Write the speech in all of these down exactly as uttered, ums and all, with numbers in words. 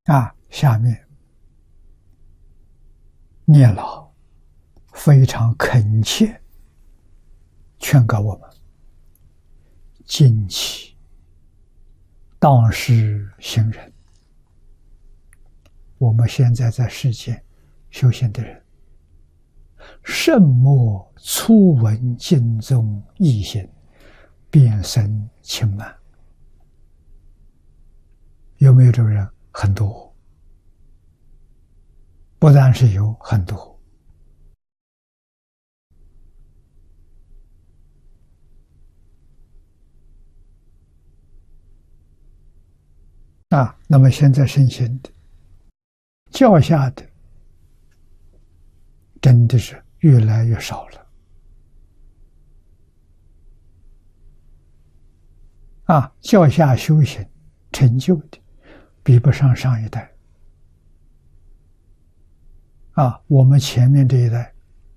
啊，下面聂老非常恳切劝告我们：近期当世行人，我们现在在世间修行的人，慎莫初闻经中义行，便生轻慢。有没有这个人？很多，不但是有，很多。啊，那么现在圣贤的教下的真的是越来越少了。啊，教下修行成就的比不上上一代。啊，我们前面这一代，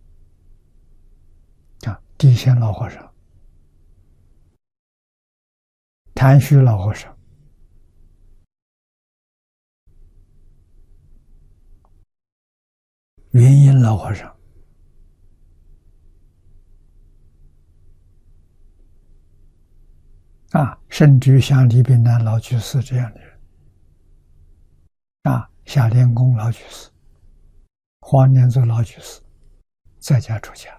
啊，地仙老和尚、谭虚老和尚、云隐老和尚，啊，甚至于像李炳南老居士这样的人，啊，夏莲公老居士、黄念祖老居士，在家出家。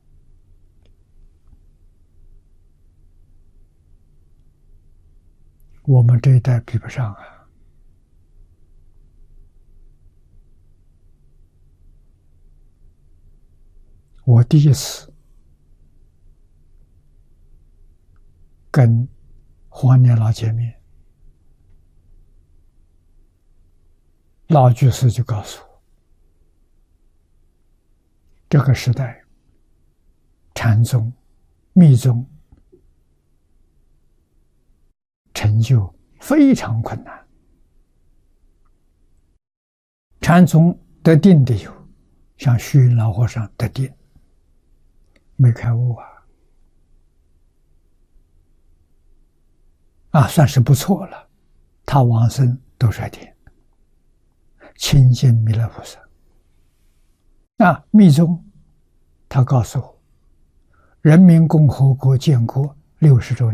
我们这一代比不上啊！我第一次跟黄念老见面，老居士就告诉我，这个时代禅宗、密宗成就非常困难。禅宗得定的有，像虚云老和尚得定，没开悟啊，啊，算是不错了。他往生都是定，亲近弥勒菩萨。啊，密宗他告诉我，人民共和国建国六十周年。